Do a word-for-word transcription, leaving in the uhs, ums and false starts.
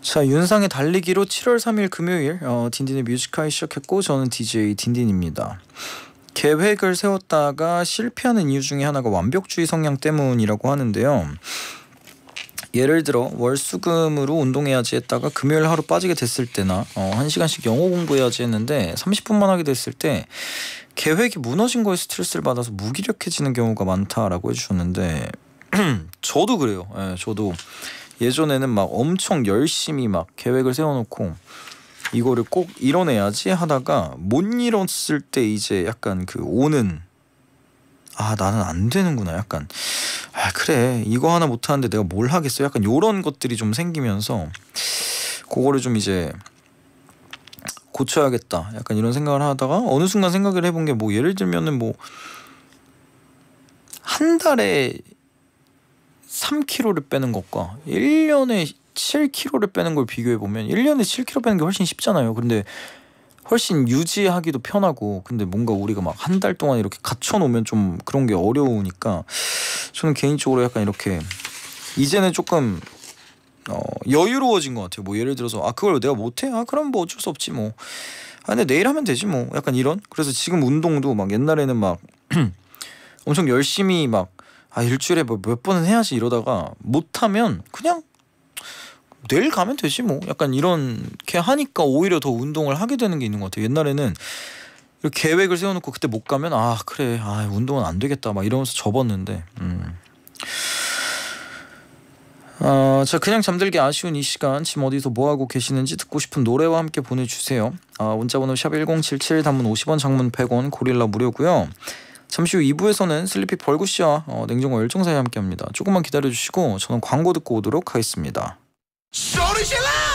자, 윤상의 달리기로 칠월 삼일 금요일 어, 딘딘의 뮤지카이 시작했고, 저는 디제이 딘딘입니다. 계획을 세웠다가 실패하는 이유 중에 하나가 완벽주의 성향 때문이라고 하는데요. 예를 들어 월수금으로 운동해야지 했다가 금요일 하루 빠지게 됐을 때나 어, 한 시간씩 영어 공부해야지 했는데 삼십 분만 하게 됐을 때 계획이 무너진 거에 스트레스를 받아서 무기력해지는 경우가 많다라고 해주셨는데 저도 그래요. 예, 저도 예전에는 막 엄청 열심히 막 계획을 세워놓고 이거를 꼭 이뤄내야지 하다가 못 이뤘을 때 이제 약간 그 오는, 아 나는 안 되는구나, 약간 아 그래 이거 하나 못하는데 내가 뭘 하겠어, 약간 요런 것들이 좀 생기면서 그거를 좀 이제 고쳐야겠다 약간 이런 생각을 하다가 어느 순간 생각을 해본 게, 뭐 예를 들면은 뭐 한 달에 삼 킬로그램를 빼는 것과 일 년에 칠 킬로그램를 빼는 걸 비교해보면 일 년에 칠 킬로그램 빼는 게 훨씬 쉽잖아요. 근데 훨씬 유지하기도 편하고, 근데 뭔가 우리가 막 한 달 동안 이렇게 갇혀놓으면 좀 그런 게 어려우니까 저는 개인적으로 약간 이렇게 이제는 조금 어, 여유로워진 것 같아요. 뭐 예를 들어서 아 그걸 내가 못해? 아 그럼 뭐 어쩔 수 없지 뭐. 아 근데 내일 하면 되지 뭐. 약간 이런. 그래서 지금 운동도 막 옛날에는 막 엄청 열심히 막 아 일주일에 뭐 몇 번은 해야지 이러다가 못하면 그냥 내일 가면 되지 뭐, 약간 이렇게 하니까 오히려 더 운동을 하게 되는 게 있는 것 같아요. 옛날에는 이렇게 계획을 세워놓고 그때 못 가면 아 그래 아 운동은 안 되겠다 막 이러면서 접었는데 음. 어, 자 그냥 잠들기 아쉬운 이 시간 지금 어디서 뭐하고 계시는지 듣고 싶은 노래와 함께 보내주세요. 어, 문자번호 샵 일공칠칠, 단문 오십 원, 장문 백 원, 고릴라 무료고요. 잠시 후 이 부에서는 슬리피 벌구씨와 어, 냉정과 열정사에 함께합니다. 조금만 기다려주시고 저는 광고 듣고 오도록 하겠습니다. 소리 질러!